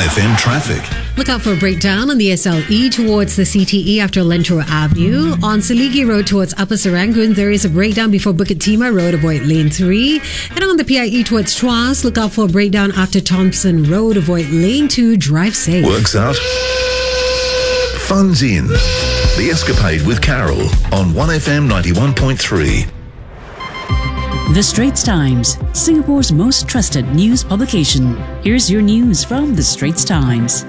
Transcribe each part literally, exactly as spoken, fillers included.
F M traffic. Look out for a breakdown on the S L E towards the C T E after Lentro Avenue. On Seligi Road towards Upper Serangoon, there is a breakdown before Bukit Timah Road, avoid lane three. And on the P I E towards Tuas, look out for a breakdown after Thompson Road, avoid lane two, drive safe. Works out. Fun's in. The Escapade with Carol on one F M ninety-one point three. The Straits Times, Singapore's most trusted news publication. Here's your news from The Straits Times.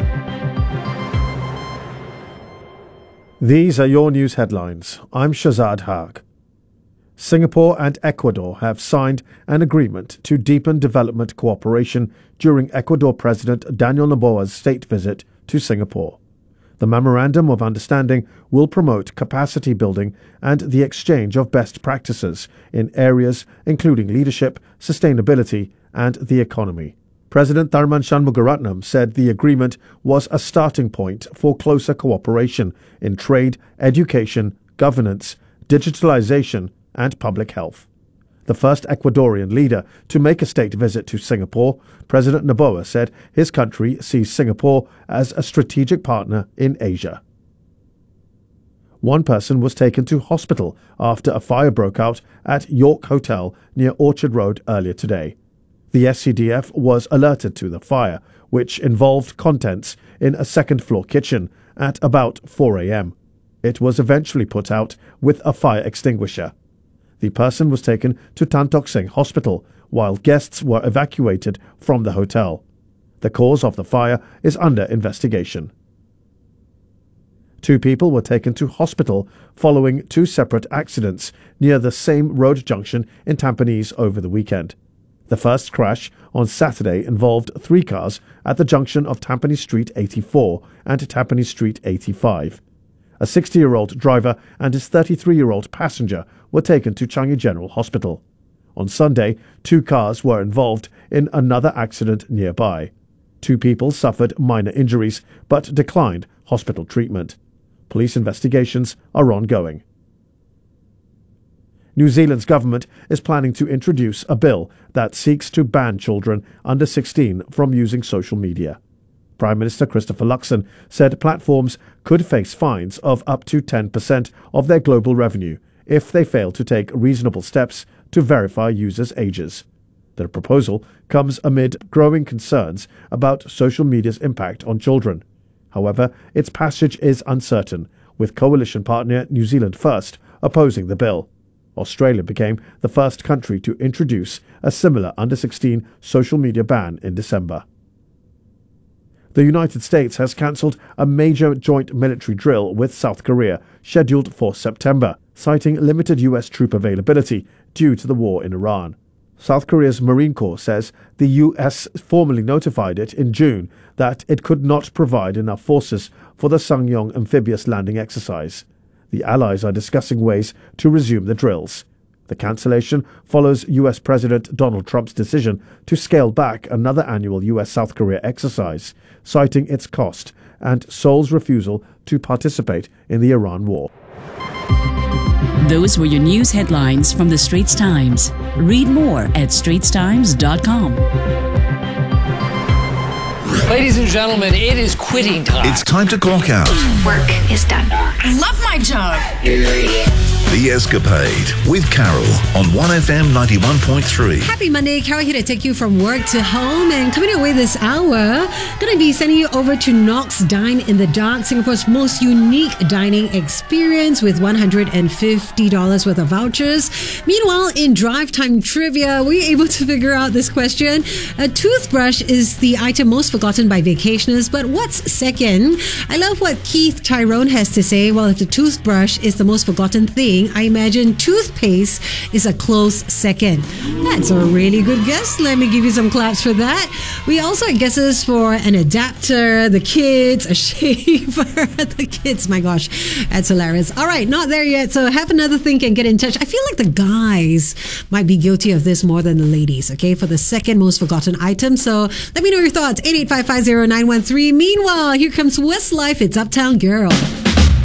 These are your news headlines. I'm Shazad Haq. Singapore and Ecuador have signed an agreement to deepen development cooperation during Ecuador President Daniel Noboa's state visit to Singapore. The Memorandum of Understanding will promote capacity building and the exchange of best practices in areas including leadership, sustainability, and the economy. President Tharman Shanmugaratnam said the agreement was a starting point for closer cooperation in trade, education, governance, digitalization, and public health. The first Ecuadorian leader to make a state visit to Singapore, President Noboa said his country sees Singapore as a strategic partner in Asia. One person was taken to hospital after a fire broke out at York Hotel near Orchard Road earlier today. The S C D F was alerted to the fire, which involved contents in a second-floor kitchen at about four a.m. It was eventually put out with a fire extinguisher. The person was taken to Tan Tock Seng Hospital, while guests were evacuated from the hotel. The cause of the fire is under investigation. Two people were taken to hospital following two separate accidents near the same road junction in Tampines over the weekend. The first crash on Saturday involved three cars at the junction of Tampines Street eighty-four and Tampines Street eighty-five. A sixty-year-old driver and his thirty-three-year-old passenger were taken to Changi General Hospital. On Sunday, two cars were involved in another accident nearby. Two people suffered minor injuries but declined hospital treatment. Police investigations are ongoing. New Zealand's government is planning to introduce a bill that seeks to ban children under sixteen from using social media. Prime Minister Christopher Luxon said platforms could face fines of up to ten percent of their global revenue if they fail to take reasonable steps to verify users' ages. The proposal comes amid growing concerns about social media's impact on children. However, its passage is uncertain, with coalition partner New Zealand First opposing the bill. Australia became the first country to introduce a similar under sixteen social media ban in December. The United States has cancelled a major joint military drill with South Korea scheduled for September, citing limited U S troop availability due to the war in Iran. South Korea's Marine Corps says the U S formally notified it in June that it could not provide enough forces for the Sangyeong amphibious landing exercise. The allies are discussing ways to resume the drills. The cancellation follows U S President Donald Trump's decision to scale back another annual U S South Korea exercise, citing its cost and Seoul's refusal to participate in the Iran war. Those were your news headlines from The Straits Times. Read more at straits times dot com. Ladies and gentlemen, it is quitting time. It's time to clock out. Work is done. I love my job. The Escapade with Carol on one F M ninety-one point three. Happy Monday. Carol here to take you from work to home. And coming your way this hour, going to be sending you over to Knox Dine in the Dark, Singapore's most unique dining experience with one hundred fifty dollars worth of vouchers. Meanwhile, in Drive Time Trivia, we're able to figure out this question. A toothbrush is the item most forgotten by vacationers, but what's second? I love what Keith Tyrone has to say. Well, if the toothbrush is the most forgotten thing, I imagine toothpaste is a close second. That's a really good guess. Let me give you some claps for that. We also have guesses for an adapter, the kids, a shaver, the kids. My gosh, that's hilarious. All right, not there yet. So have another think and get in touch. I feel like the guys might be guilty of this more than the ladies, okay, for the second most forgotten item. So let me know your thoughts. eight eight five five zero nine one three. Meanwhile, here comes Westlife. It's Uptown Girl.